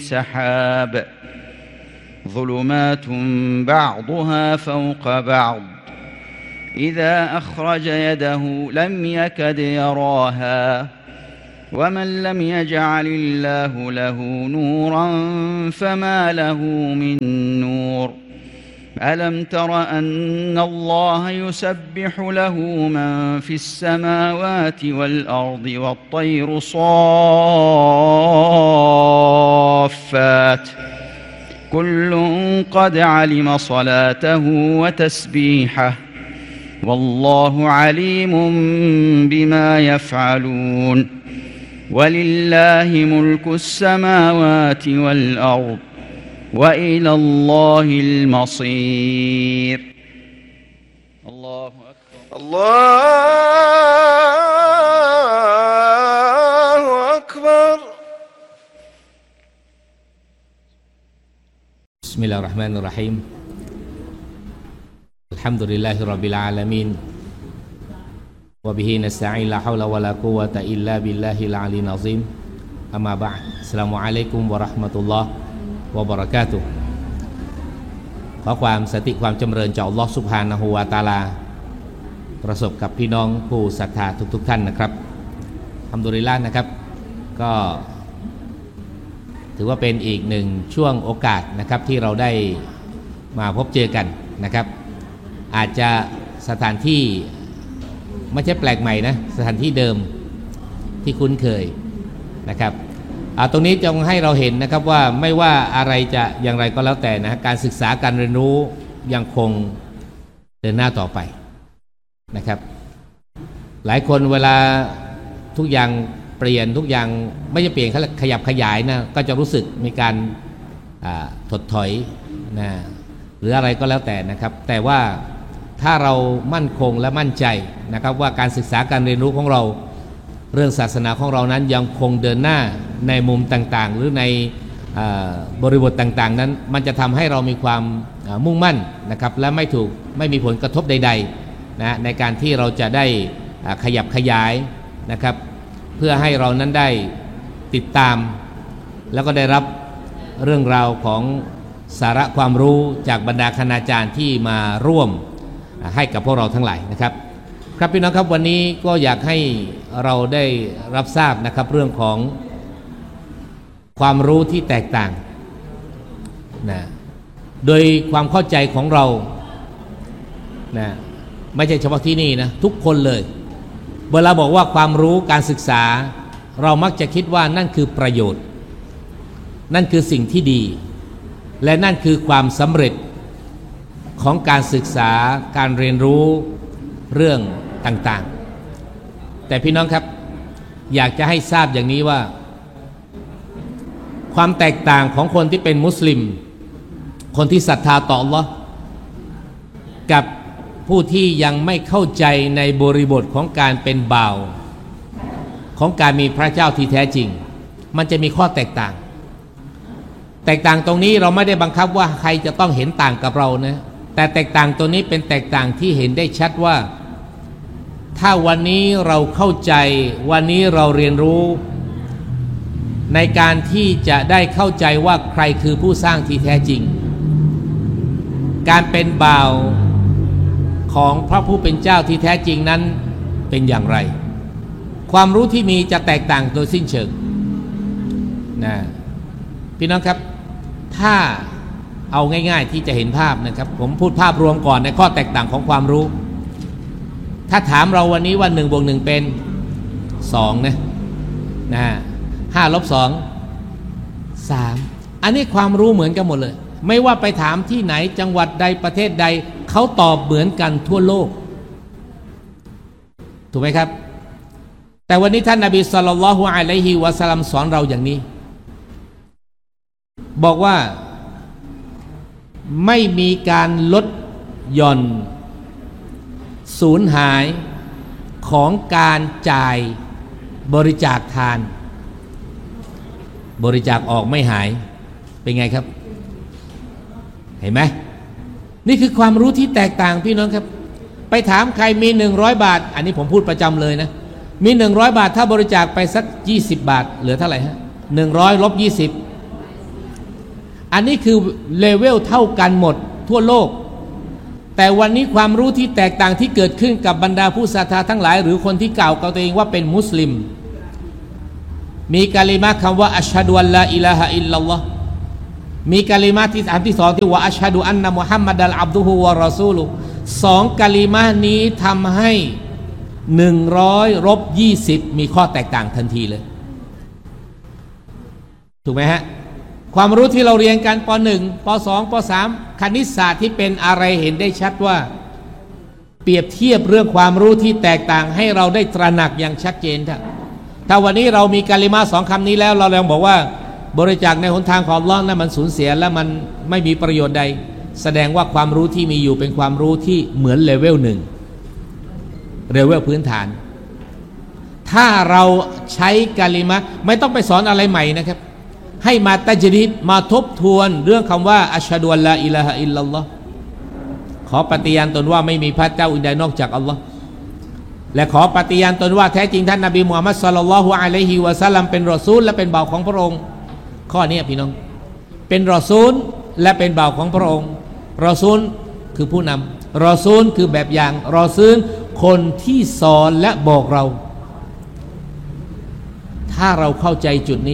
سحاب ظلمات بعضها فوق بعض إذا أخرج يده لم يكد يراها ومن لم يجعل الله له نورا فما له من نور ألم تر أن الله يسبح له من في السماوات والأرض والطير صافات كل قد علم صلاته وتسبيحه والله عليم بما يفعلون ولله ملك السماوات والأرض وإلى الله المصير. الله أكبر. الله أكبر. بسم الله الرحمن الرحيم. الحمد لله رب العالمين وبه نستعين لا حول ولا قوة إلا بالله العلي العظيم أما بعد السلام عليكم ورحمة اللهวะบะเราะกาตุฮ์ขอความสันติความจำเริญจากอัลลอฮฺซุบฮานะฮูวะตะอาลาประสบกับพี่น้องผู้ศรัทธาทุกท่านนะครับอัลฮัมดุลิลละห์นะครับก็ถือว่าเป็นอีกหนึ่งช่วงโอกาสนะครับที่เราได้มาพบเจอกันนะครับอาจจะสถานที่ไม่ใช่แปลกใหม่นะสถานที่เดิมที่คุ้นเคยนะครับตรงนี้จงให้เราเห็นนะครับว่าไม่ว่าอะไรจะอย่างไรก็แล้วแต่นะการศึกษาการเรียนรู้ยังคงเดินหน้าต่อไปนะครับหลายคนเวลาทุกอย่างเปลี่ยนทุกอย่างไม่จะเปลี่ยนขยับขยายนะก็จะรู้สึกมีการถดถอยนะหรืออะไรก็แล้วแต่นะครับแต่ว่าถ้าเรามั่นคงและมั่นใจนะครับว่าการศึกษาการเรียนรู้ของเราเรื่องศาสนาของเรานั้นยังคงเดินหน้าในมุมต่างๆหรือในบริบทต่างๆนั้นมันจะทำให้เรามีความมุ่งมั่นนะครับและไม่มีผลกระทบใดๆนะในการที่เราจะได้ขยับขยายนะครับเพื่อให้เรานั้นได้ติดตามแล้วก็ได้รับเรื่องราวของสาระความรู้จากบรรดาคณาจารย์ที่มาร่วมให้กับพวกเราทั้งหลายนะครับครับพี่น้องครับวันนี้ก็อยากให้เราได้รับทราบนะครับเรื่องของความรู้ที่แตกต่างนะโดยความเข้าใจของเรานะไม่ใช่เฉพาะที่นี่นะทุกคนเลยเวลาบอกว่าความรู้การศึกษาเรามักจะคิดว่านั่นคือประโยชน์นั่นคือสิ่งที่ดีและนั่นคือความสำเร็จของการศึกษาการเรียนรู้เรื่องต่างๆแต่พี่น้องครับอยากจะให้ทราบอย่างนี้ว่าความแตกต่างของคนที่เป็นมุสลิมคนที่ศรัทธาต่ออัลเลาะห์กับผู้ที่ยังไม่เข้าใจในบริบทของการเป็นบ่าวของการมีพระเจ้าที่แท้จริงมันจะมีข้อแตกต่างตรงนี้เราไม่ได้บังคับว่าใครจะต้องเห็นต่างกับเรานะแต่แตกต่างตัวนี้เป็นแตกต่างที่เห็นได้ชัดว่าถ้าวันนี้เราเข้าใจวันนี้เราเรียนรู้ในการที่จะได้เข้าใจว่าใครคือผู้สร้างที่แท้จริงการเป็นบ่าวของพระผู้เป็นเจ้าที่แท้จริงนั้นเป็นอย่างไรความรู้ที่มีจะแตกต่างโดยสิ้นเชิงนะพี่น้องครับถ้าเอาง่ายๆที่จะเห็นภาพนะครับผมพูดภาพรวมก่อนในข้อแตกต่างของความรู้ถ้าถามเราวันนี้ว่า1 บวก 1เป็น2นะ5 ลบ 2 3อันนี้ความรู้เหมือนกันหมดเลยไม่ว่าไปถามที่ไหนจังหวัดใดประเทศใดเขาตอบเหมือนกันทั่วโลกถูกไหมครับแต่วันนี้ท่านนบีศ็อลลัลลอฮุอะลัยฮิวะซัลลัมสอนเราอย่างนี้บอกว่าไม่มีการลดหย่อนสูญหายของการจ่ายบริจาคทานบริจาคออกไม่หายเป็นไงครับเห็นไหมนี่คือความรู้ที่แตกต่างพี่น้องครับไปถามใครมี100 บาทอันนี้ผมพูดประจำเลยนะ มี100 บาทถ้าบริจาคไปสัก20 บาทเหลือเท่าไหร่ฮะ100 ลบ 20 อันนี้คือเลเวลเท่ากันหมดทั่วโลกแต่วันนี้ความรู้ที่แตกต่างที่เกิดขึ้นกับบรรดาผู้ศรัทธาทั้งหลายหรือคนที่กล่าวกับตัวเองว่าเป็นมุสลิมมีกะลิมะห์คำว่าอัชฮะดุอัลลาอิลาฮะอิลลัลลอฮ์มีกะลิมะห์ที่อันที่สองที่ว่าอัชฮะดุอันนะมุฮัมมัดัลอับดุฮุวะรอซูลุสองกะลิมะห์นี้ทำให้100 ลบ 20มีข้อแตกต่างทันทีเลยถูกไหมฮะความรู้ที่เราเรียนกันป .1 ป .2 ป .3 คณิตศาสตร์ที่เป็นอะไรเห็นได้ชัดว่าเปรียบเทียบเรื่องความรู้ที่แตกต่างให้เราได้ตระหนักอย่างชัดเจนถ้าวันนี้เรามีกะลิมะห์2คำนี้แล้วเราลองบอกว่าบริจาคในหนทางของอัลเลาะห์นั้นมันสูญเสียและมันไม่มีประโยชน์ใดแสดงว่าความรู้ที่มีอยู่เป็นความรู้ที่เหมือนเลเวล1เลเวลพื้นฐานถ้าเราใช้กะลิมะห์ไม่ต้องไปสอนอะไรใหม่นะครับให้มาตัจดีดมาทบทวนเรื่องคำว่าอัชฮะดุอัลลาอิลาฮะอิลลัลลอฮ์ขอปฏิญาณตนว่าไม่มีพระเจ้าอื่นใดนอกจากอัลลอฮ์และขอปฏิญาณตนว่าแท้จริงท่านนบีมุฮัมมัดศ็อลลัลลอฮุอะลัยฮิวะซัลลัมเป็นรอซูลและเป็นบ่าวของพระองค์ข้อนี้พี่น้องเป็นรอซูลและเป็นบ่าวของพระองค์รอซูลคือผู้นำรอซูลคือแบบอย่างรอซูลคนที่สอนและบอกเราถ้าเราเข้าใจจุดนี้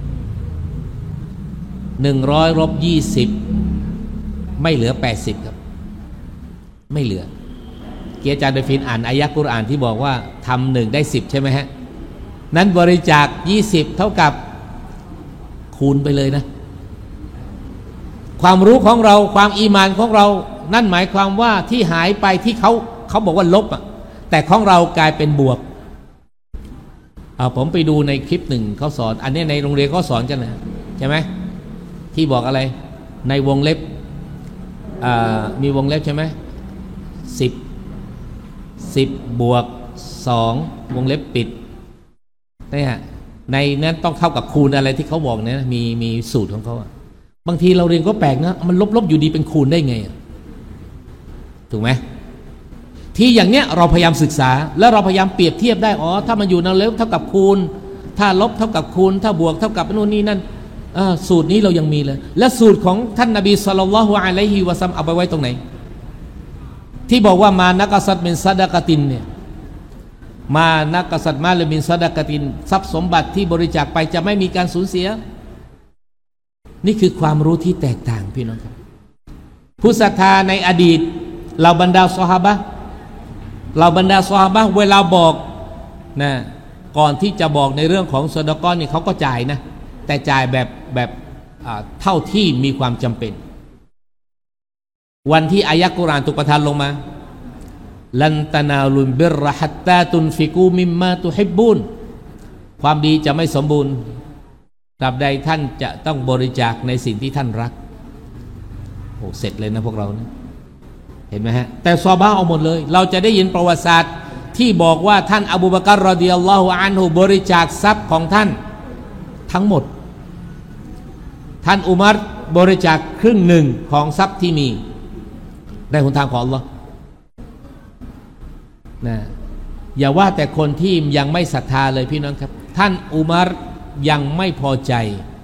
100 ลบ 20ไม่เหลือ80ครับไม่เหลือเกียรติอาจารย์เดฟินอ่านอายะกุรอานที่บอกว่าทำ1ได้10ใช่ไหมฮะนั้นบริจาค20เท่ากับคูณไปเลยนะความรู้ของเราความอีหม่านของเรานั่นหมายความว่าที่หายไปที่เขาบอกว่าลบอ่ะแต่ของเรากลายเป็นบวกผมไปดูในคลิปหนึ่งเขาสอนอันนี้ในโรงเรียนเขาสอนกันนะใช่ไหมที่บอกอะไรในวงเล็บมีวงเล็บใช่ไหม10 บวก 2วงเล็บปิดนี่ฮะในนั้นต้องเท่ากับคูณอะไรที่เขาบอกเนี่ยมีสูตรของเขาบางทีเราเรียนก็แปลกนะมันลบอยู่ดีเป็นคูณได้ไงถูกไหมที่อย่างเนี้ยเราพยายามศึกษาแล้วเราพยายามเปรียบเทียบได้ถ้ามันอยู่ในเลเวลเท่ากับคูณถ้าลบเท่ากับคูณถ้าบวกเท่ากับนู่นนี่นั่นสูตรนี้เรายังมีเลยและสูตรของท่านนบีศ็อลลัลลอฮุอะลัยฮิวะซัลลัมเอาไปไว้ตรงไหนที่บอกว่ามานักษัตริย์มินซะดะกะตินเนี่ยมานักษัตริย์มาลมินซะดะกะตินทรัพย์สมบัติที่บริจาคไปจะไม่มีการสูญเสียนี่คือความรู้ที่แตกต่างพี่น้องครับผู้ศรัทธาในอดีตเราบรรดาซอฮาบะห์เวลาบอกนะก่อนที่จะบอกในเรื่องของซอดะกอฮ์นี่เขาก็จ่ายนะแต่จ่ายแบบเท่าที่มีความจำเป็นวันที่อายะห์กุรอานถูกประทานลงมาลันตะนาลุลบิรรฮัตตาตุนฟิกูมิมมาตุฮิบบุนความดีจะไม่สมบูรณ์ตราบใดท่านจะต้องบริจาคในสิ่งที่ท่านรักโอ้เสร็จเลยนะพวกเรานะเห็นไหมฮะแต่ซอฮาบะห์เอาหมดเลยเราจะได้ยินประวัติศาสตร์ที่บอกว่าท่านอบูบะกัรรอฎิยัลลอฮุอันฮุบริจาคทรัพย์ของท่านทั้งหมดท่านอุมัรบริจาคครึ่งหนึ่งของทรัพย์ที่มีในหนทางของอัลลอฮ์นะอย่าว่าแต่คนที่ยังไม่ศรัทธาเลยพี่น้องครับท่านอุมัรยังไม่พอใจ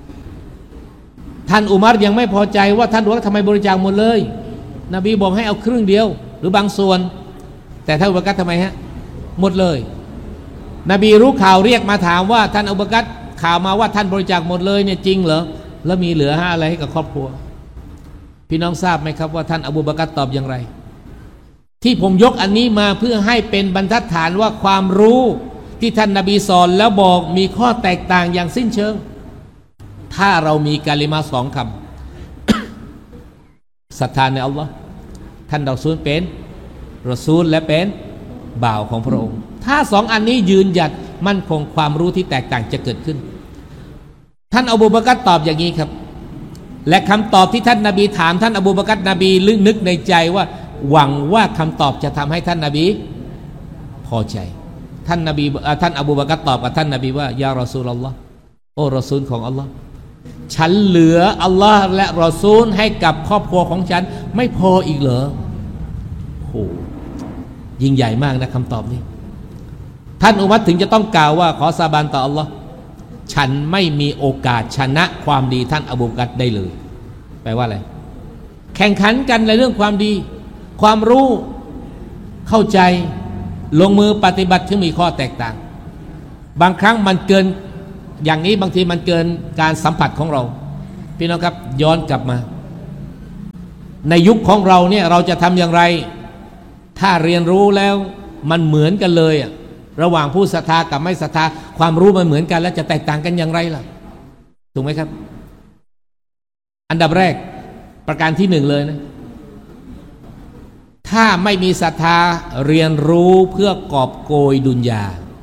ว่าท่านว่าทำไมบริจาคหมดเลยนบีบอกให้เอาครึ่งเดียวหรือบางส่วนแต่ท่านอุบักรทำไมฮะหมดเลยนบีรู้ข่าวเรียกมาถามว่าท่านอุบักรข่าวมาว่าท่านบริจาคหมดเลยเนี่ยจริงเหรอแล้วมีเหลืออะไรให้กับครอบครัวพี่น้องทราบไหมครับว่าท่านอบูบักรตอบอย่างไรที่ผมยกอันนี้มาเพื่อให้เป็นบรรทัดฐานว่าความรู้ที่ท่านนบีสอนแล้วบอกมีข้อแตกต่างอย่างสิ้นเชิงถ้าเรามีกะลิมะห์2 คำศรัทธาในอัลลอฮ์ท่านรอซูลเป็นรอซูลและเป็นบ่าวของพระองค์ถ้า2 อันนี้ยืนหยัดมั่นคงความรู้ที่แตกต่างจะเกิดขึ้นท่านอบูบะกัรตอบอย่างนี้ครับและคำตอบที่ท่านนบีถามท่านอบูบะกัรนบีนึกในใจว่าหวังว่าคำตอบจะทำให้ท่านนบีพอใจท่านอบูบะกัรตอบกับท่านนบีว่ายารอซูลอัลลอฮ์โอ้รอซูลของอัลลอฮ์ฉันเหลืออัลลอฮ์และรอซูลให้กับครอบครัวของฉันไม่พออีกเหรอโหยิ่งใหญ่มากนะคำตอบนี้ท่านอุมัรถึงจะต้องกล่าวว่าขอสาบานต่ออัลลอฮ์ฉันไม่มีโอกาสชนะความดีท่านอบูบะกัรได้เลยแปลว่าอะไรแข่งขันกันในเรื่องความดีความรู้เข้าใจลงมือปฏิบัติที่มีข้อแตกต่างบางครั้งมันเกินอย่างนี้บางทีมันเกินการสัมผัสของเราพี่น้องครับย้อนกลับมาในยุคของเราเนี่ยเราจะทำอย่างไรถ้าเรียนรู้แล้วมันเหมือนกันเลยระหว่างผู้ศรัทธากับไม่ศรัทธาความรู้มันเหมือนกันแล้วจะแตกต่างกันอย่างไรล่ะถูกไหมครับอันดับแรกประการที่หนึ่งเลยนะถ้าไม่มีศรัทธาเรียนรู้เพื่อกอบโกยดุนยา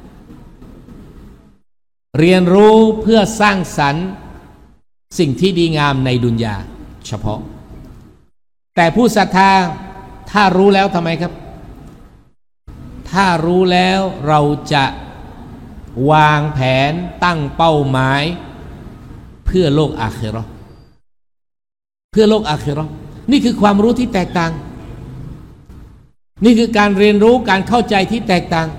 เรียนรู้เพื่อสร้างสรรค์สิ่งที่ดีงามในดุนยาเฉพาะแต่ผู้ศรัทธาถ้ารู้แล้วทำไมครับถ้ารู้แล้วเราจะวางแผนตั้งเป้าหมายเพื่อโลกอาคิเราะห์เพื่อโลกอาคิเราะห์นี่คือความรู้ที่แตกต่างนี่คือการเรียนรู้การเข้าใจที่แตกต่าง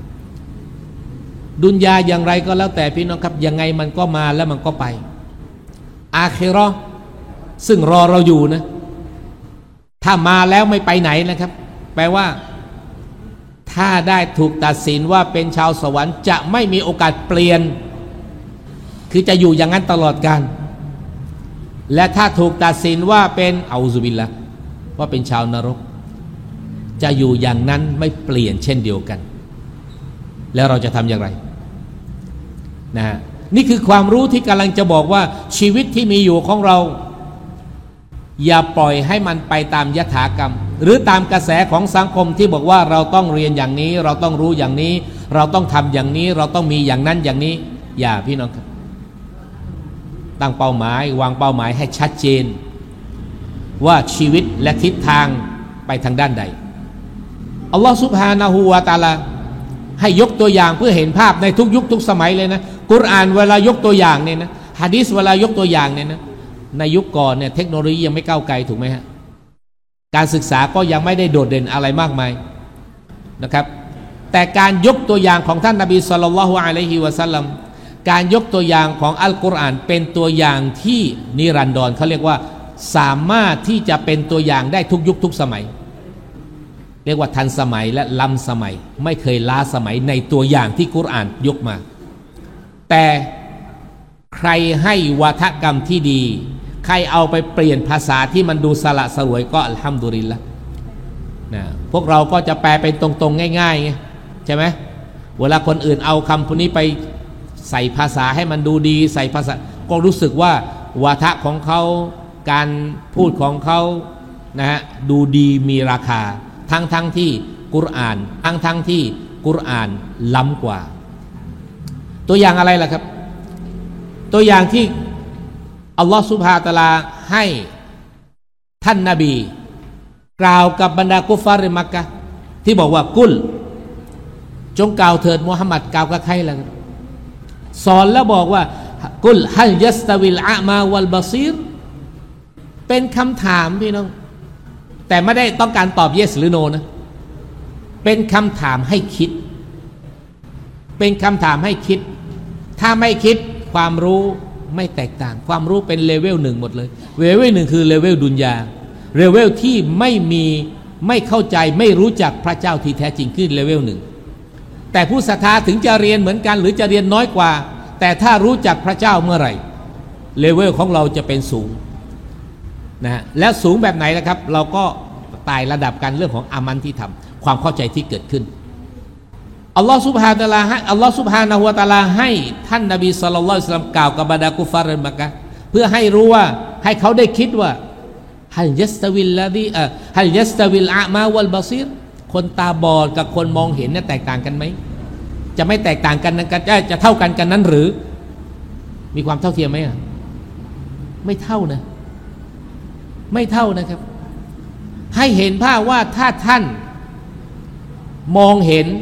ดุนยาอย่างไรก็แล้วแต่พี่น้องครับยังไงมันก็มาแล้วมันก็ไปอาคิเราะห์ซึ่งรอเราอยู่นะถ้ามาแล้วไม่ไปไหนนะครับแปลว่าถ้าได้ถูกตัดสินว่าเป็นชาวสวรรค์จะไม่มีโอกาสเปลี่ยนคือจะอยู่อย่างนั้นตลอดกาลและถ้าถูกตัดสินว่าเป็นเอาซุบิลละว่าเป็นชาวนรกจะอยู่อย่างนั้นไม่เปลี่ยนเช่นเดียวกันแล้วเราจะทำอย่างไรนะฮะนี่คือความรู้ที่กำลังจะบอกว่าชีวิตที่มีอยู่ของเราอย่าปล่อยให้มันไปตามยถากรรมหรือตามกระแสของสังคมที่บอกว่าเราต้องเรียนอย่างนี้เราต้องรู้อย่างนี้เราต้องทำอย่างนี้เราต้องมีอย่างนั้นอย่างนี้อย่าพี่น้องครับตั้งเป้าหมายวางเป้าหมายให้ชัดเจนว่าชีวิตและทิศทางไปทางด้านใดอัลลอฮฺซุบฮานะฮูวะตะอาลาให้ยกตัวอย่างเพื่อเห็นภาพในทุกยุคทุกสมัยเลยนะกุรอานเวลายกตัวอย่างเนี่ยนะหะดีษเวลายกตัวอย่างเนี่ยนะในยุคก่อนเนี่ยเทคโนโลยียังไม่ก้าวไกลถูกไหมฮะการศึกษาก็ยังไม่ได้โดดเด่นอะไรมากมายนะครับแต่การยกตัวอย่างของท่านนบีศ็อลลัลลอฮุอะลัยฮิวะซัลลัมการยกตัวอย่างของอัลกุรอานเป็นตัวอย่างที่นิรันดรเขาเรียกว่าสามารถที่จะเป็นตัวอย่างได้ทุกยุคทุกสมัยเรียกว่าทันสมัยและล้ำสมัยไม่เคยล้าสมัยในตัวอย่างที่กุรอานยกมาแต่ใครให้วาทกรรมที่ดีใครเอาไปเปลี่ยนภาษาที่มันดูสละสลวยก็อัลฮัมดุลิลละห์นะพวกเราก็จะแปลเป็นตรงๆง่ายๆไงใช่ไหมเวลาคนอื่นเอาคำพวกนี้ไปใส่ภาษาให้มันดูดีใส่ภาษาก็รู้สึกว่าวาทะของเขาการพูดของเขานะฮะดูดีมีราคาทั้งที่กุรอานทั้งที่กุรอานล้ำกว่าตัวอย่างอะไรล่ะครับตัวอย่างที่อัลลอฮฺซุบฮานะฮูวะตะอาลาให้ท่านนบีกล่าวกับบรรดากุฟาร์ในมักกะฮ์ที่บอกว่ากุลจงกล่าวเถิดมุฮัมมัดกล่าวกับใครล่ะสอนแล้วบอกว่ากุลฮัลยัสตะวิลอะมาวัลบะซีรเป็นคำถามพี่น้องแต่ไม่ได้ต้องการตอบ yes หรือ no นะเป็นคำถามให้คิดเป็นคำถามให้คิดถ้าไม่คิดความรู้ไม่แตกต่างความรู้เป็นเลเวลหนึ่งหมดเลยเลเวลหนึ่งคือเลเวลดุนยาเลเวลที่ไม่เข้าใจไม่รู้จักพระเจ้าที่แท้จริงขึ้นเลเวลหนึ่งแต่ผู้ศรัทธาถึงจะเรียนเหมือนกันหรือจะเรียนน้อยกว่าแต่ถ้ารู้จักพระเจ้าเมื่อไหร่เลเวลของเราจะเป็นสูงนะแล้วสูงแบบไหนนะครับเราก็ไต่ระดับกันเรื่องของอามันที่ทำความเข้าใจที่เกิดขึ้นอัลลอฮฺซุบฮานะฮูวะตะอาลาให้อัลลอฮฺซุบฮานะฮูวะตะอาลาให้ท่านนบีศ็อลลัลลอฮุอะลัยฮิวะซัลลัมกล่าวกับบรรดากุฟาร์มักกะฮ์เพื่อให้รู้ว่าให้เขาได้คิดว่าฮัลยัสตะวิลลาดีฮัลยัสตะวิลอะมาวัลบะซีรคนตาบอดกับคนมองเห็นเนี่ยแตกต่างกันไหมจะไม่แตกต่างกันจะเท่ากันนั้นหรือมีความเท่าเทียมไหมไม่เท่านะไม่เท่านะครับให้เห็นภาพว่าถ้าท่านมองเห็น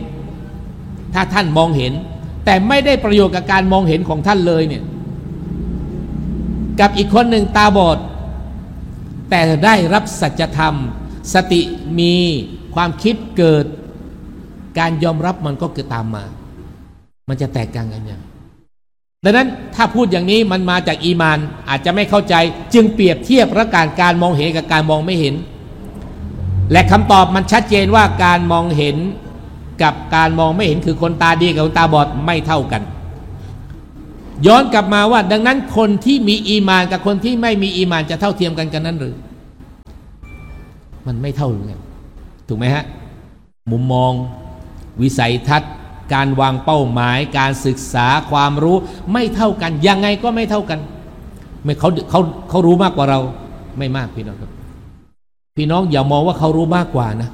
แต่ไม่ได้ประโยชน์กับการมองเห็นของท่านเลยเนี่ยกับอีกคนหนึ่งตาบอดแต่ได้รับสัจธรรมสติมีความคิดเกิดการยอมรับมันก็เกิดตามมามันจะแตกต่างกันอย่างดังนั้นถ้าพูดอย่างนี้มันมาจากอีมานอาจจะไม่เข้าใจจึงเปรียบเทียบระการมองเห็นกับการมองไม่เห็นและคำตอบมันชัดเจนว่าการมองเห็นกับการมองไม่เห็นคือคนตาดีกับคนตาบอดไม่เท่ากันย้อนกลับมาว่าดังนั้นคนที่มีอีมานกับคนที่ไม่มีอีมานจะเท่าเทียมกันนั้นหรือมันไม่เท่ากันถูกไหมฮะมุมมองวิสัยทัศน์การวางเป้าหมายการศึกษาความรู้ไม่เท่ากันยังไงก็ไม่เท่ากันไม่เขารู้มากกว่าเราไม่มากพี่น้องครับพี่น้องอย่ามองว่าเขารู้มากกว่านะ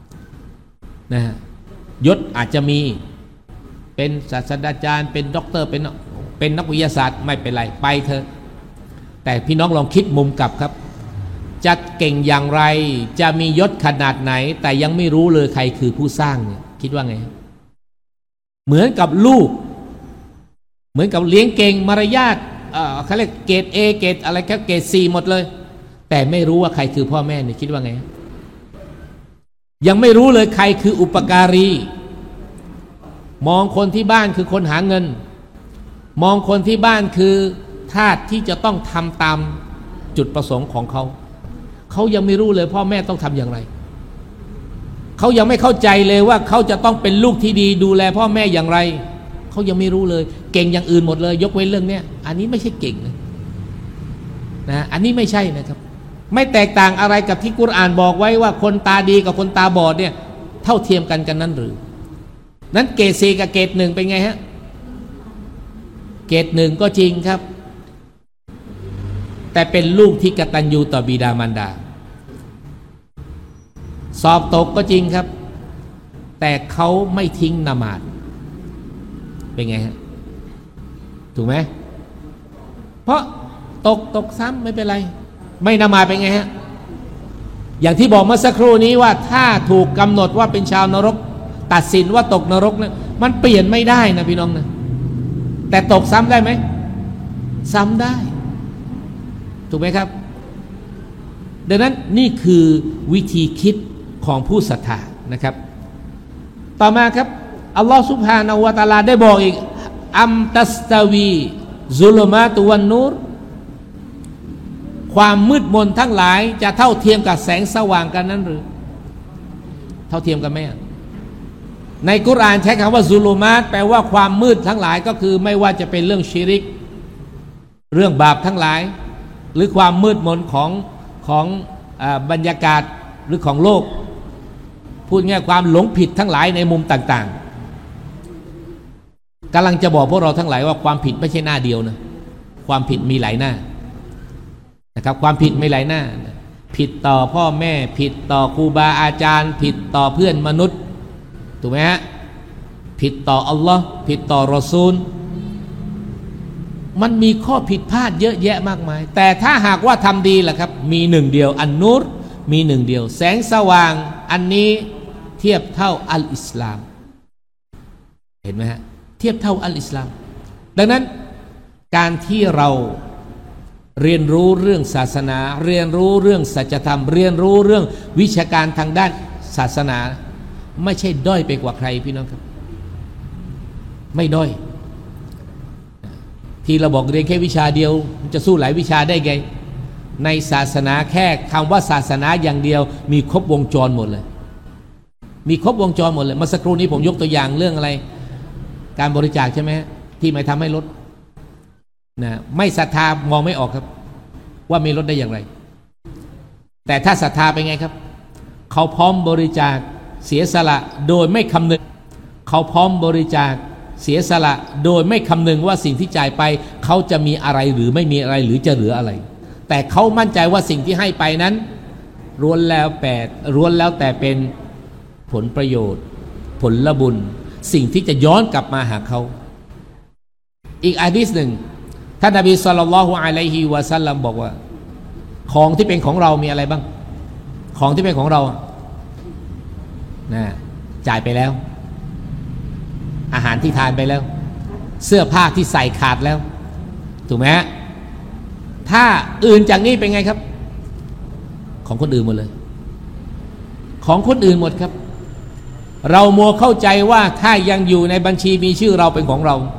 ยศอาจจะมีเป็นศาสตราจารย์เป็นด็อกเตอร์เป็นนักวิทยาศาสตร์ไม่เป็นไรไปเถอะแต่พี่น้องลองคิดมุมกลับครับจะเก่งอย่างไรจะมียศขนาดไหนแต่ยังไม่รู้เลยใครคือผู้สร้างเนี่ยคิดว่าไงเหมือนกับลูกเหมือนกับเลี้ยงเก่งมารยาทเขาเรียกเกรด A เกรดอะไรแค่เกรด C หมดเลยแต่ไม่รู้ว่าใครคือพ่อแม่เนี่ยคิดว่าไงยังไม่รู้เลยใครคืออุปการีมองคนที่บ้านคือคนหาเงินมองคนที่บ้านคือทาสที่จะต้องทำตามจุดประสงค์ของเขายังไม่รู้เลยพ่อแม่ต้องทำอย่างไรเขายังไม่เข้าใจเลยว่าเขาจะต้องเป็นลูกที่ดีดูแลพ่อแม่อย่างไรเขายังไม่รู้เลยเก่งอย่างอื่นหมดเลยยกเว้นเรื่องนี้อันนี้ไม่ใช่เก่งนะอันนี้ไม่ใช่นะครับไม่แตกต่างอะไรกับที่กุรอานบอกไว้ว่าคนตาดีกับคนตาบอดเนี่ยเท่าเทียมกันนั้นหรือนั้นเกรด C กับเกรด 1เป็นไงฮะเกรด 1ก็จริงครับแต่เป็นลูกที่กตัญญูต่อบิดามารดาสอบตกก็จริงครับแต่เขาไม่ทิ้งละหมาดเป็นไงฮะถูกไหมเพราะตกซ้ำไม่เป็นไรไม่ละหมาดเป็นไงฮะอย่างที่บอกเมื่อสักครู่นี้ว่าถ้าถูกกำหนดว่าเป็นชาวนรกตัดสินว่าตกนรกเนี่ยมันเปลี่ยนไม่ได้นะพี่น้องนะแต่ตกซ้ำได้ไหมซ้ำได้ถูกไหมครับดังนั้นนี่คือวิธีคิดของผู้ศรัทธานะครับต่อมาครับอัลลอฮฺซุบฮานะฮูวะตะอาลาได้บอกอีกอัมตัสตาวีซุลมาตุวันนูรความมืดมนทั้งหลายจะเท่าเทียมกับแสงสว่างกันนั้นหรือเท่าเทียมกันไหมในกุรอานใช้คำว่าซุลุมาตแปลว่าความมืดทั้งหลายก็คือไม่ว่าจะเป็นเรื่องชิริกเรื่องบาปทั้งหลายหรือความมืดมนของบรรยากาศหรือของโลกพูดง่ายความหลงผิดทั้งหลายในมุมต่างๆกำลังจะบอกพวกเราทั้งหลายว่าความผิดไม่ใช่หน้าเดียวนะความผิดมีหลายหน้านะครับความผิดไม่หลายหน้าผิดต่อพ่อแม่ผิดต่อครูบาอาจารย์ผิดต่อเพื่อนมนุษย์ถูกไหมฮะผิดต่ออัลลอฮ์ผิดต่อรอซูลมันมีข้อผิดพลาดเยอะแยะมากมายแต่ถ้าหากว่าทำดีล่ะครับมีหนึ่งเดียวอันนูรมีหนึ่งเดียวแสงสว่างอันนี้เทียบเท่าอัลอิสลามเห็นไหมฮะเทียบเท่าอัลอิสลามดังนั้นการที่เราเรียนรู้เรื่องศาสนาเรียนรู้เรื่องสัจธรรมเรียนรู้เรื่องวิชาการทางด้านศาสนาไม่ใช่ด้อยไปกว่าใครพี่น้องครับไม่ด้อยที่เราบอกเรียนแค่วิชาเดียวจะสู้หลายวิชาได้ไงในศาสนาแค่คำว่าศาสนาอย่างเดียวมีครบวงจรหมดเลยมีครบวงจรหมดเลยเมื่อสักครู่นี้ผมยกตัวอย่างเรื่องอะไรการบริจาคใช่ไหมที่ไม่ทำให้ลดนะไม่ศรัทธามองไม่ออกครับว่ามีลดได้อย่างไรแต่ถ้าศรัทธาเป็นไงครับเขาพร้อมบริจาคเสียสละโดยไม่คำนึงเขาพร้อมบริจาคเสียสละโดยไม่คำนึงว่าสิ่งที่จ่ายไปเขาจะมีอะไรหรือไม่มีอะไรหรือจะเหลืออะไรแต่เขามั่นใจว่าสิ่งที่ให้ไปนั้นล้วนแล้วแต่เป็นผลประโยชน์ผลบุญสิ่งที่จะย้อนกลับมาหาเขาอีกอะดีษหนึ่งท่านนบีศ็อลลัลลอฮุอะลัยฮิวะซัลลัมบอกว่าของที่เป็นของเรามีอะไรบ้างของที่เป็นของเรานะจ่ายไปแล้วอาหารที่ทานไปแล้วเสื้อผ้าที่ใส่ขาดแล้วถูกไหมฮะถ้าอื่นจากนี้เป็นไงครับของคนอื่นหมดเลยของคนอื่นหมดครับเรามัวเข้าใจว่าถ้ายังอยู่ในบัญชีมีชื่อเราเป็นของเรา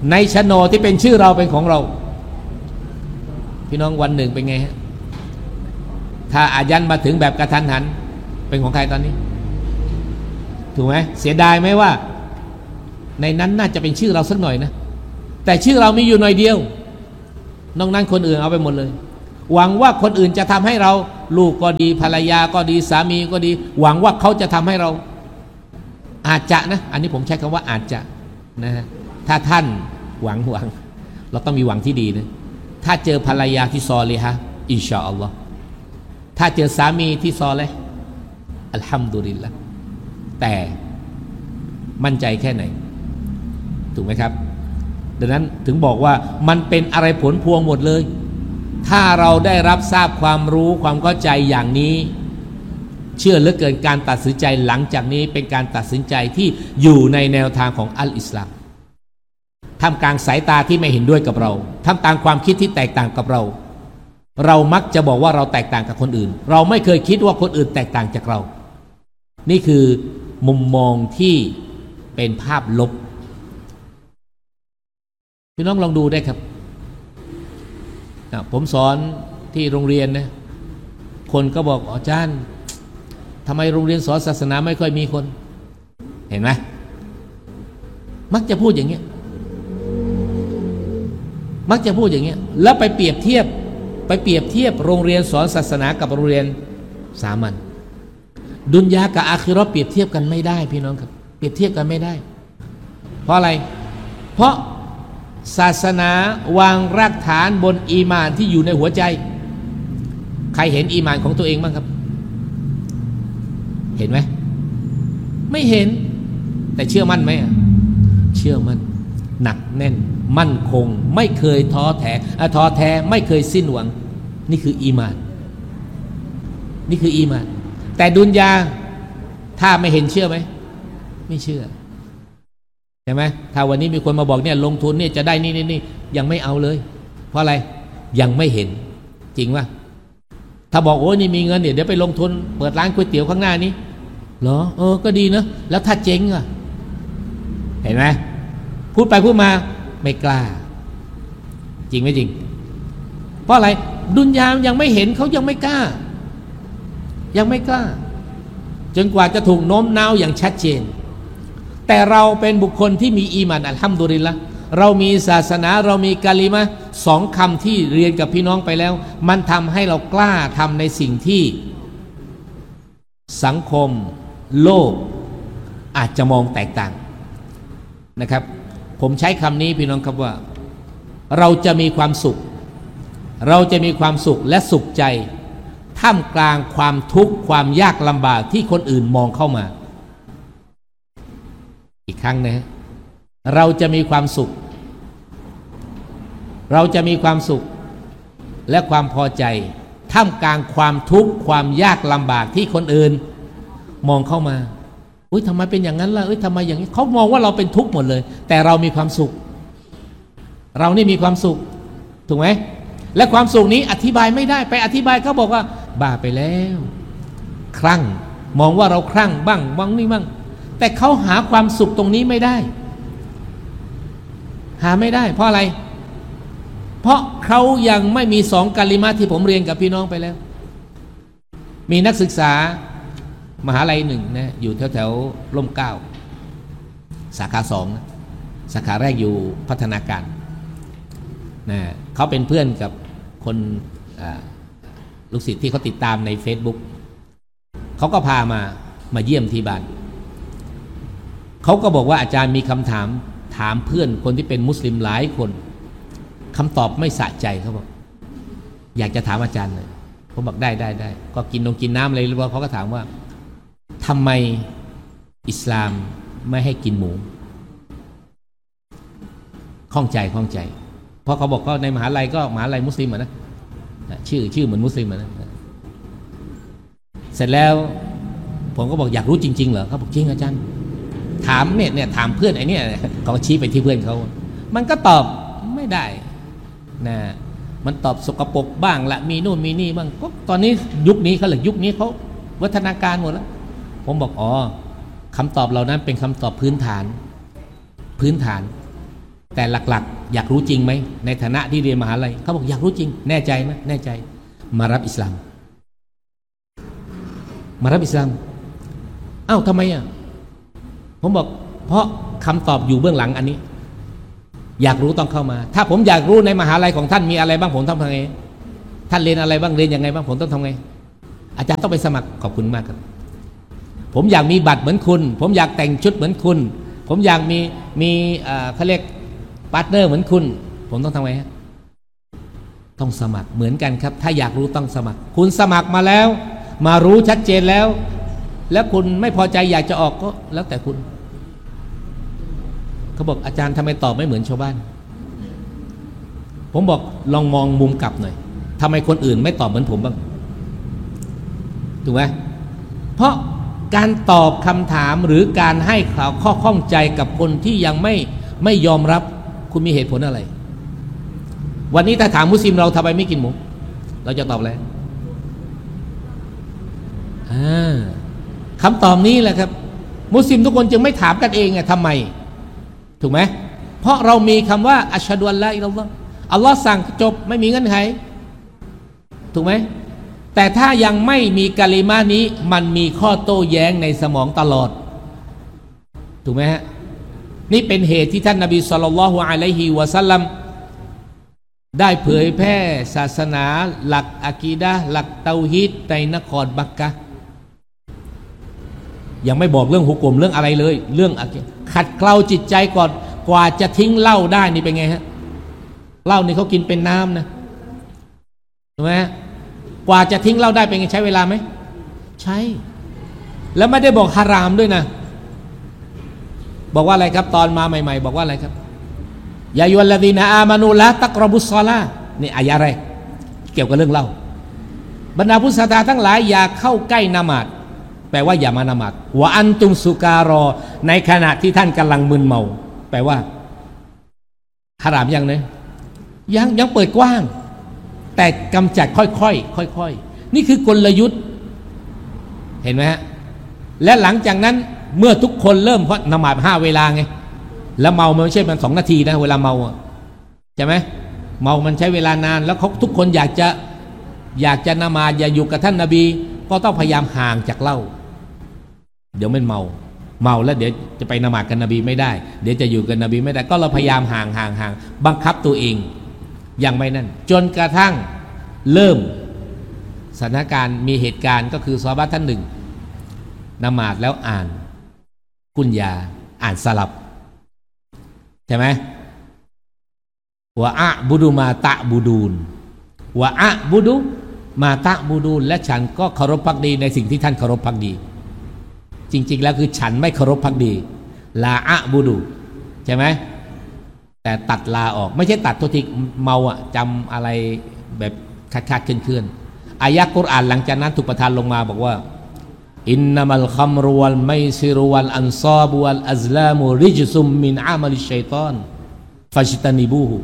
ในโฉนดที่เป็นชื่อเราเป็นของเราพี่น้องวันหนึ่งเป็นไงฮะถ้าอายันมาถึงแบบกระทันหันเป็นของใครตอนนี้ถูกไหมเสียดายไหมว่าในนั้นน่าจะเป็นชื่อเราสักหน่อยนะแต่ชื่อเรามีอยู่หน่อยเดียวนอกนั้นคนอื่นเอาไปหมดเลยหวังว่าคนอื่นจะทำให้เราลูกก็ดีภรรยาก็ดีสามีก็ดีหวังว่าเขาจะทำให้เราอาจจะนะอันนี้ผมใช้คำว่าอาจจะนะฮะถ้าท่านหวังเราต้องมีหวังที่ดีนะถ้าเจอภรรยาที่ซอลิฮะอินชาอัลลอฮ์ถ้าเจอสามีที่ซอลิฮ์อัลฮัมดุลิลละแต่มั่นใจแค่ไหนถูกไหมครับดังนั้นถึงบอกว่ามันเป็นอะไรผลพวงหมดเลยถ้าเราได้รับทราบความรู้ความเข้าใจอย่างนี้เชื่อเหลือเกินการตัดสินใจหลังจากนี้เป็นการตัดสินใจที่อยู่ในแนวทางของอัลอิสลามท่ามกลางสายตาที่ไม่เห็นด้วยกับเราท่ามกลางความคิดที่แตกต่างกับเราเรามักจะบอกว่าเราแตกต่างกับคนอื่นเราไม่เคยคิดว่าคนอื่นแตกต่างจากเรานี่คือมุมมองที่เป็นภาพลบพี่น้องลองดูได้ครับผมสอนที่โรงเรียนนะคนก็บอกอาจารย์ทำไมโรงเรียนสอนศาสนาไม่ค่อยมีคนเห็นไหมมักจะพูดอย่างเงี้ยแล้วไปเปรียบเทียบโรงเรียนสอนศาสนากับโรงเรียนสามัญดุนยากับอาคิเราะห์เปรียบเทียบกันไม่ได้พี่น้องครับเปรียบเทียบกันไม่ได้เพราะอะไรเพราะศาสนาวางรากฐานบนอีหม่านที่อยู่ในหัวใจใครเห็นอีหม่านของตัวเองบ้างครับเห็นไหมไม่เห็นแต่เชื่อมั่นไหมเชื่อมั่นหนักแน่นมั่นคงไม่เคยท้อแท้ไม่เคยสิ้นหวังนี่คืออีหม่านแต่ดุนยาถ้าไม่เห็นเชื่อไหมไม่เชื่อใช่ไหมถ้าวันนี้มีคนมาบอกเนี่ยลงทุนเนี่ยจะได้นี่ยังไม่เอาเลยเพราะอะไรยังไม่เห็นจริงป่ะถ้าบอกโอ้นี่มีเงินเดี๋ยวไปลงทุนเปิดร้านก๋วยเตี๋ยวข้างหน้านี้เหรอก็ดีนะแล้วถ้าเจ๊งอ่ะเห็นไหมพูดไปพูดมาไม่กล้าจริงไหมจริงเพราะอะไรดุนยายังไม่เห็นเขายังไม่กล้าจนกว่าจะถูกโน้มน้าวอย่างชัดเจนแต่เราเป็นบุคคลที่มีอีหม่านอัลฮัมดุลิลละห์เรามีศาสนาเรามีกะลิมะห์สองคำที่เรียนกับพี่น้องไปแล้วมันทำให้เรากล้าทำในสิ่งที่สังคมโลกอาจจะมองแตกต่างนะครับผมใช้คำนี้พี่น้องครับว่าเราจะมีความสุขและสุขใจท่ามกลางความทุกข์ความยากลำบากที่คนอื่นมองเข้ามาอีกครั้งนะเราจะมีความสุขและความพอใจท่ามกลางความทุกข์ความยากลำบากที่คนอื่นมองเข้ามาอุ้ยทำไมเป็นอย่างนั้นล่ะทำไมอย่างนี้เขามองว่าเราเป็นทุกข์หมดเลยแต่เรามีความสุขเรานี่มีความสุขถูกไหมและความสุขนี้อธิบายไม่ได้ไปอธิบายเขาบอกว่าบ้าไปแล้วคลั่งมองว่าเราคลั่งบ้างวังนี่บ้างแต่เขาหาความสุขตรงนี้ไม่ได้เพราะอะไรเพราะเขายังไม่มีสองกะลิมะห์ที่ผมเรียนกับพี่น้องไปแล้วมีนักศึกษามหาลัยหนึ่งนะอยู่แถวร่มเกล้าสาขาสองนะสาขาแรกอยู่พัฒนาการนะเขาเป็นเพื่อนกับคนลูกศิษย์ที่เขาติดตามใน Facebook เขาก็พามาเยี่ยมที่บ้านเขาก็บอกว่าอาจารย์มีคำถามเพื่อนคนที่เป็นมุสลิมหลายคนคำตอบไม่สะใจเขาบอกอยากจะถามอาจารย์เลยผมบอกได้ก็กินน้ำอะไรหรือว่าเขาก็ถามว่าทำไมอิสลามไม่ให้กินหมูข้องใจเพราะเขาบอกก็ในมหาลัยก็มหาลัยมุสลิมนะชื่อเหมือนมุสลิมนะเสร็จแล้วผมก็บอกอยากรู้จริงๆเหรอเขาบอกจริงอาจารย์ถามเนี่ยถามเพื่อนไอ้เนี่ยเขาชี้ไปที่เพื่อนเขามันก็ตอบไม่ได้นะมันตอบสกปรกบ้างละมีโน่นมีนี่บ้างก็ตอนนี้ยุคนี้เขาวัฒนาการหมดแล้วผมบอกคำตอบเหล่านั้นเป็นคำตอบพื้นฐานแต่หลักๆอยากรู้จริงไหมในฐานะที่เรียนมหาลัยเขาบอกอยากรู้จริงแน่ใจไหมแน่ใจมารับอิสลามมารับอิสลามอ้าวทำไมอ่ะผมบอกเพราะคำตอบอยู่เบื้องหลังอันนี้อยากรู้ต้องเข้ามาถ้าผมอยากรู้ในมหาลัยของท่านมีอะไรบ้างผมต้องทำไงท่านเรียนอะไรบ้างเรียนยังไงบ้างผมต้องทำไงอาจารย์ต้องไปสมัครขอบคุณมากครับผมอยากมีบัตรเหมือนคุณผมอยากแต่งชุดเหมือนคุณผมอยากมีเขาเรียกพาร์ทเนอร์เหมือนคุณผมต้องทำไงฮะต้องสมัครเหมือนกันครับถ้าอยากรู้ต้องสมัครคุณสมัครมาแล้วมารู้ชัดเจนแล้วคุณไม่พอใจอยากจะออกก็แล้วแต่คุณเขาบอกอาจารย์ทำไมตอบไม่เหมือนชาวบ้านผมบอกลองมองมุมกลับหน่อยทำไมคนอื่นไม่ตอบเหมือนผมบ้างถูกไหมเพราะการตอบคำถามหรือการให้ข้อข้องใจกับคนที่ยังไม่ยอมรับคุณมีเหตุผลอะไรวันนี้ถ้าถามมุสลิมเราทำไมไม่กินหมูเราจะตอบอะไรคำตอบนี้แหละครับมุสลิมทุกคนจึงไม่ถามกันเองทำไมถูกไหมเพราะเรามีคำว่าอัชฮะดุอัลลอฮ์อิลลัลลอฮ์อัลลอฮ์สั่งจบไม่มีเงื่อนไขถูกไหมแต่ถ้ายังไม่มีกะลิมะนี้มันมีข้อโต้แย้งในสมองตลอดถูกไหมฮะนี่เป็นเหตุที่ท่านนบีศ็อลลัลลอฮุอะลัยฮิวะซัลลัมได้เผยแพร่ศาสนาหลักอะกีดะห์หลักเตาฮีดในนครมักกะฮ์ยังไม่บอกเรื่องหุกมเรื่องอะไรเลยเรื่องขัดเกลาจิตใจก่อนกว่าจะทิ้งเหล้าได้นี่เป็นไงฮะเหล้านี่เขากินเป็นน้ำนะถูกไหมกว่าจะทิ้งเหล้าได้เป็นไงใช้เวลาไหมใช้แล้วไม่ได้บอกฮารามด้วยนะบอกว่าอะไรครับตอนมาใหม่ๆบอกว่าอะไรครับยายุลลดีนะอามานูละตักรบุสซอลานี่อายะอะไรเกี่ยวกับเรื่องเหล้าบรรดาผู้ศรัทธาทั้งหลายอย่าเข้าใกล้นามาดแปลว่าอย่ามานามาดวะอันตุมสุการอในขณะที่ท่านกำลังมึนเมาแปลว่าฮารามยังเนี่ยยังเปิดกว้างแต่กำจัดค่อยๆนี่คือกลยุทธ์เห็นไหมฮะและหลังจากนั้นเมื่อทุกคนเริ่มเพราะนมาด5 เวลาไงแล้วเมามันไม่ใช่มัน2 นาทีนะเวลาเมาใช่ไหมเมามันใช้เวลานานแล้วเขาทุกคนอยากจะนมาดอย่าอยู่กับท่านนบีก็ต้องพยายามห่างจากเหล้าเดี๋ยวมันเมาแล้วเดี๋ยวจะไปนมาดกับนบีไม่ได้เดี๋ยวจะอยู่กับนบีไม่ได้ก็เราพยายามห่างบังคับตัวเองยังไม่นั่นจนกระทั่งเริ่มสถานการณ์มีเหตุการณ์ก็คือซอฮาบะห์ท่านหนึ่งนมาดแล้วอ่านกุญญาอ่านสลับใช่ไหมวะอะบุดุมาตะบูดูนวะอะบุดุมาตะบูดูนและฉันก็เคารพภักดีในสิ่งที่ท่านเคารพภักดีจริงๆแล้วคือฉันไม่เคารพภักดีลาอะบูดูใช่ไหมแต่ตัดลาออกไม่ใช่ตัดตัวที่เมาจำอะไรแบบขาดเคลื่อนอายะกุรอานหลังจากนั้นถูกประทานลงมาบอกว่าอินนัมัลคัมรุวัลไมซิรุวัลอันซาบุวัลอัซลามุริจซุมมินอามัลิชัยฏอนฟัจตานิบูฮุ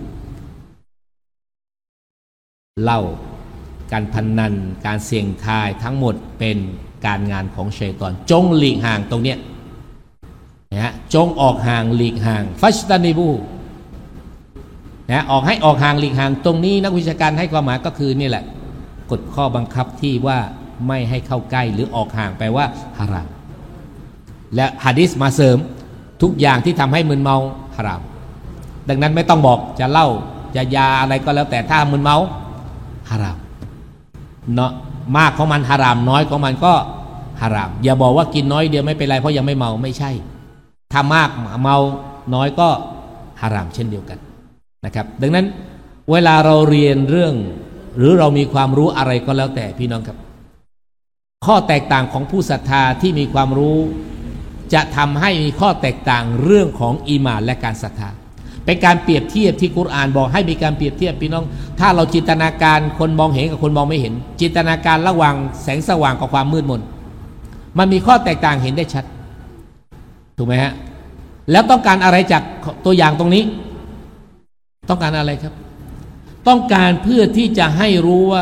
เหล้าการพนันการเสี่ยงทายทั้งหมดเป็นการงานของชัยฏอนจงหลีกห่างตรงเนี้ยนะจงออกห่างหลีกห่างฟัจตานิบูนะออกห่างหลีกห่างตรงนี้นักวิชาการให้ความหมายก็คือนี่แหละกฎข้อบังคับที่ว่าไม่ให้เข้าใกล้หรือออกห่างแปลว่าฮารามและหะดีษมาเสริมทุกอย่างที่ทำให้มึนเมาฮารามดังนั้นไม่ต้องบอกจะเหล้าจะยาอะไรก็แล้วแต่ถ้ามึนเมาฮารามเนาะมากของมันฮารามน้อยของมันก็ฮารามอย่าบอกว่ากินน้อยเดียวไม่เป็นไรเพราะยังไม่เมาไม่ใช่ถ้ามากเมาน้อยก็ฮารามเช่นเดียวกันนะครับดังนั้นเวลาเราเรียนเรื่องหรือเรามีความรู้อะไรก็แล้วแต่พี่น้องครับข้อแตกต่างของผู้ศรัทธาที่มีความรู้จะทำให้มีข้อแตกต่างเรื่องของอีหม่านและการศรัทธาเป็นการเปรียบเทียบที่กุรอานบอกให้มีการเปรียบเทียบพี่น้องถ้าเราจินตนาการคนมองเห็นกับคนมองไม่เห็นจินตนาการระหว่างแสงสว่างกับความมืดมนมันมีข้อแตกต่างเห็นได้ชัดถูกไหมฮะแล้วต้องการอะไรจากตัวอย่างตรงนี้ต้องการอะไรครับต้องการเพื่อที่จะให้รู้ว่า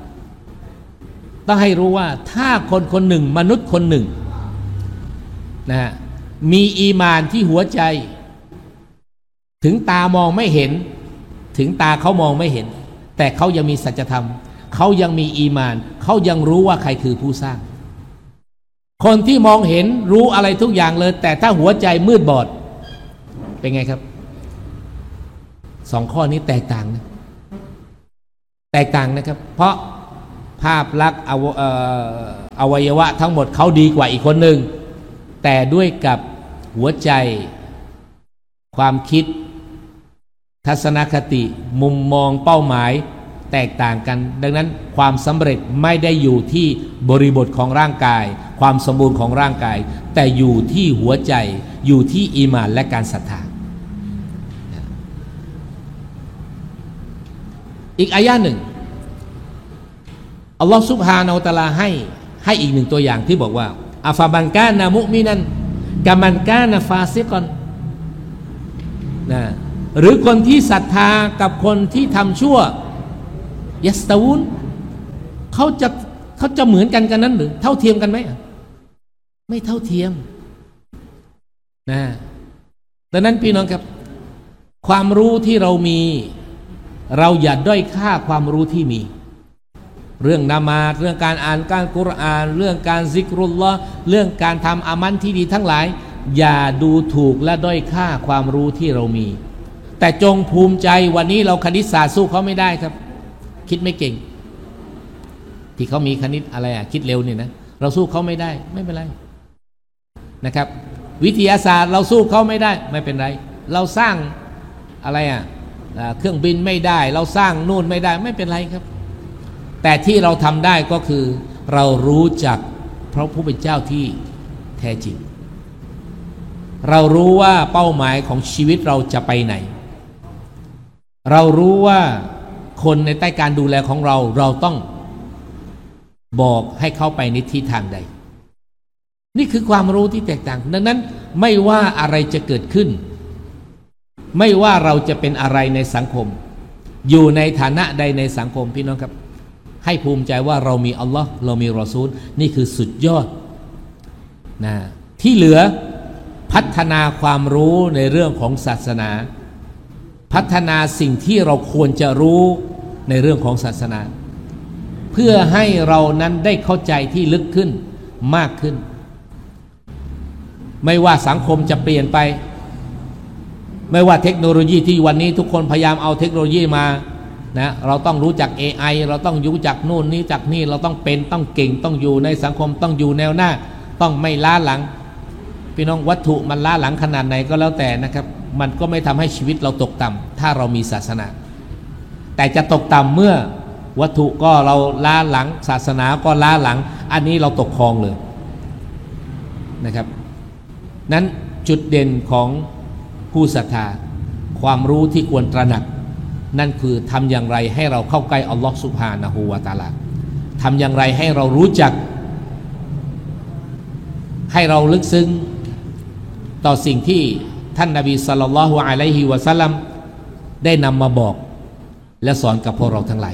ถ้าคนหนึ่งมนุษย์คนหนึ่งนะมีอีมานที่หัวใจถึงตามองไม่เห็นถึงตาเขามองไม่เห็นแต่เขายังมีสัจธรรมเขายังมีอีมานเขายังรู้ว่าใครคือผู้สร้างคนที่มองเห็นรู้อะไรทุกอย่างเลยแต่ถ้าหัวใจมืดบอดเป็นไงครับสองข้อนี้แตกต่างนะแตกต่างนะครับเพราะภาพลักษณ์อวัยวะทั้งหมดเขาดีกว่าอีกคนหนึ่งแต่ด้วยกับหัวใจความคิดทัศนคติมุมมองเป้าหมายแตกต่างกันดังนั้นความสำเร็จไม่ได้อยู่ที่บริบทของร่างกายความสมบูรณ์ของร่างกายแต่อยู่ที่หัวใจอยู่ที่อีหม่านและการศรัทธาอีกอายะหนึ่งอัลลอฮฺซุบฮานาอัลตะอาลาให้อีกหนึ่งตัวอย่างที่บอกว่าอัฟบันกานะมุมินันกะมันกานะฟาซิกอนนะหรือคนที่ศรัทธากับคนที่ทำชั่วยัสตาวุนเขาจะเหมือนกันนั้นหรือเท่าเทียมกันไหมไม่เท่าเทียมนะดังนั้นพี่น้องครับความรู้ที่เรามีเราอย่าด้อยค่าความรู้ที่มีเรื่องนามาเรื่องการอ่านการกุรอานเรื่องการซิกรุลลอฮ์เรื่องการทำอามันที่ดีทั้งหลายอย่าดูถูกและด้อยค่าความรู้ที่เรามีแต่จงภูมิใจวันนี้เราคณิตศาสตร์สู้เขาไม่ได้ครับคิดไม่เก่งที่เขามีคณิตอะไรคิดเร็วเนี่ยนะเราสู้เขาไม่ได้ไม่เป็นไรนะครับวิทยาศาสตร์เราสู้เขาไม่ได้ไม่เป็นไรเราสร้างอะไรเครื่องบินไม่ได้เราสร้างนู่นไม่ได้ไม่เป็นไรครับแต่ที่เราทำได้ก็คือเรารู้จักพระผู้เป็นเจ้าที่แท้จริงเรารู้ว่าเป้าหมายของชีวิตเราจะไปไหนเรารู้ว่าคนในใต้การดูแลของเราต้องบอกให้เข้าไปในทิศทางใดนี่คือความรู้ที่แตกต่างดังนั้นไม่ว่าอะไรจะเกิดขึ้นไม่ว่าเราจะเป็นอะไรในสังคมอยู่ในฐานะใดในสังคมพี่น้องครับให้ภูมิใจว่าเรามีอัลลอฮ์เรามีรอซูลนี่คือสุดยอดนะที่เหลือพัฒนาความรู้ในเรื่องของศาสนาพัฒนาสิ่งที่เราควรจะรู้ในเรื่องของศาสนาเพื่อให้เรานั้นได้เข้าใจที่ลึกขึ้นมากขึ้นไม่ว่าสังคมจะเปลี่ยนไปไม่ว่าเทคโนโลยีที่วันนี้ทุกคนพยายามเอาเทคโนโลยีมานะเราต้องรู้จัก AI เราต้องรู้จักนู่นนี้จักนี่เราต้องเป็นต้องเก่งต้องอยู่ในสังคมต้องอยู่แนวหน้าต้องไม่ล้าหลังพี่น้องวัตถุมันล้าหลังขนาดไหนก็แล้วแต่นะครับมันก็ไม่ทำให้ชีวิตเราตกต่ำถ้าเรามีศาสนาแต่จะตกต่ำเมื่อวัตถุก็เราล้าหลังศาสนาก็ล้าหลังอันนี้เราตกคลองเลยนะครับนั้นจุดเด่นของผู้ศรัทธาความรู้ที่ควรตระหนักนั่นคือทำอย่างไรให้เราเข้าใกล้อัลลอฮฺซุบฮานะฮูวะตะอาลาทำอย่างไรให้เรารู้จักให้เราลึกซึ้งต่อสิ่งที่ท่านนบีศ็อลลัลลอฮุอะลัยฮิวะซัลลัมได้นำมาบอกและสอนกับพวกเราทั้งหลาย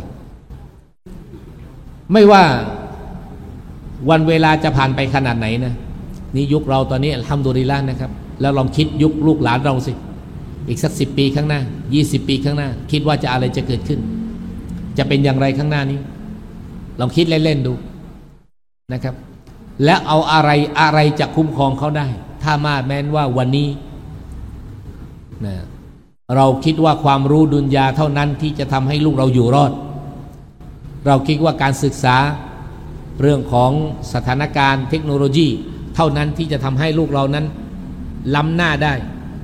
ไม่ว่าวันเวลาจะผ่านไปขนาดไหนนะนี่ยุคเราตอนนี้อัลฮัมดุลิลละห์นะครับแล้วลองคิดยุคลูกหลานเราสิอีกสัก10 ปีข้างหน้า20 ปีข้างหน้าคิดว่าจะอะไรจะเกิดขึ้นจะเป็นอย่างไรข้างหน้านี้ลองคิดเล่นๆดูนะครับและเอาอะไรจะคุ้มครองเขาได้ถ้ามาแม้นว่าวันนี้นะเราคิดว่าความรู้ดุนยาเท่านั้นที่จะทำให้ลูกเราอยู่รอดเราคิดว่าการศึกษาเรื่องของสถานการณ์เทคโนโลยีเท่านั้นที่จะทำให้ลูกเรานั้นล้ำหน้าได้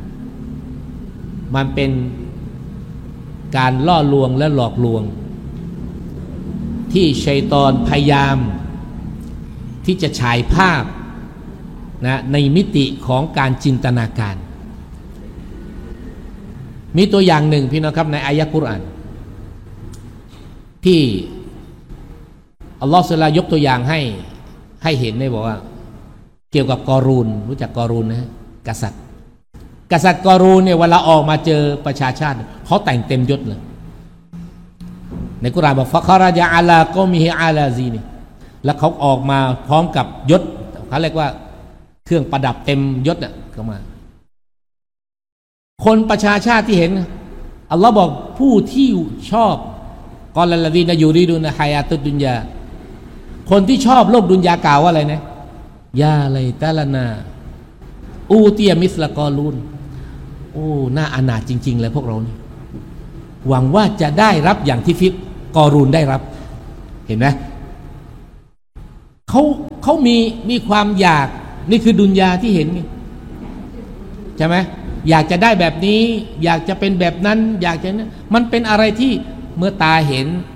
มันเป็นการล่อลวงและหลอกลวงที่ชัยฏอนพยายามที่จะฉายภาพนะในมิติของการจินตนาการมีตัวอย่างหนึ่งพี่น้องครับในอายะห์กุรอานที่อัลลอฮฺสุลายกตัวอย่างให้เห็นได้บอกว่าเกี่ยวกับกอรูนรู้จักกอรูนนะกษัตริย์กอรูนเนี่ยเวลาออกมาเจอประชาชาติเขาแต่งเต็มยศเลยในกุรอานบอกฟะคาราจาอาลาก็มีอาลาซีนี่แล้วเขาออกมาพร้อมกับยศเขาเรียกว่าเครื่องประดับเต็มยศเข้ามาคนประชาชาติที่เห็นอัลลอฮ์บอกผู้ที่ชอบกอลัลลดีนยูริดุนฮายาตุดดุนยาคนที่ชอบโลกดุนยากล่าวว่าอะไรนะยาไลตะลานาอูเตียมิสละกอลูนโอ้น่าอนาถจริงๆเลยพวกเรานี่หวังว่าจะได้รับอย่างที่กอรูนได้รับเห็นไหมเขามีความอยากนี่คือดุนยาที่เห็นใช่ไหมอยากจะได้แบบนี้อยากจะเป็นแบบนั้นอยากจะมันเป็นอะไรที่เมื่อตาเห็น